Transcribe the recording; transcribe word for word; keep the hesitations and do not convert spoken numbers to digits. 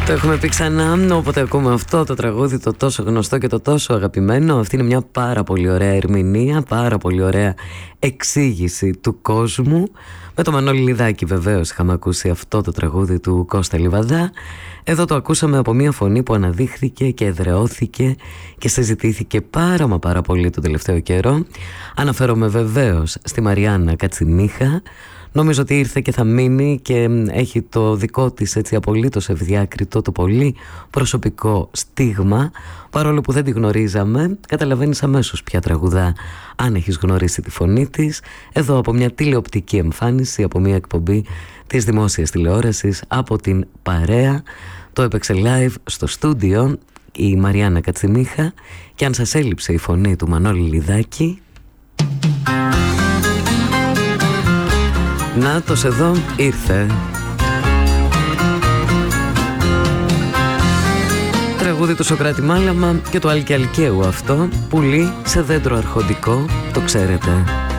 Το έχουμε πει ξανά, όποτε ακούμε αυτό το τραγούδι, το τόσο γνωστό και το τόσο αγαπημένο. Αυτή είναι μια πάρα πολύ ωραία ερμηνεία, πάρα πολύ ωραία εξήγηση του κόσμου. Με το Μανώλη Λιδάκη βεβαίως είχαμε ακούσει αυτό το τραγούδι του Κώστα Λιβαδά. Εδώ το ακούσαμε από μια φωνή που αναδείχθηκε και εδραιώθηκε και συζητήθηκε πάρα μα πάρα πολύ τον τελευταίο καιρό. Αναφέρομαι βεβαίως στη Μαριάννα Κατσιμίχα. Νομίζω ότι ήρθε και θα μείνει και έχει το δικό της έτσι απολύτως ευδιάκριτο, το πολύ προσωπικό στίγμα. Παρόλο που δεν τη γνωρίζαμε, καταλαβαίνεις αμέσως ποια τραγουδά αν έχεις γνωρίσει τη φωνή της. Εδώ από μια τηλεοπτική εμφάνιση, από μια εκπομπή της δημόσιας τηλεόρασης, από την Παρέα. Το έπαιξε live στο στούντιο η Μαριάννα Κατσιμίχα. Και αν σας έλειψε η φωνή του Μανώλη Λιδάκη, νάτος εδώ ήρθε. Τραγούδι του Σωκράτη Μάλαμα και του Άλκη Αλκαίου αυτό. Πουλί σε δέντρο αρχοντικό, το ξέρετε.